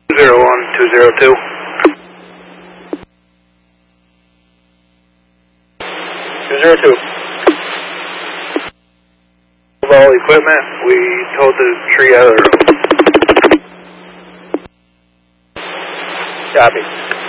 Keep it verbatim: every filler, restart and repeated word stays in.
zero one two zero two. two zero two. All equipment, we towed the tree out of the road. Copy.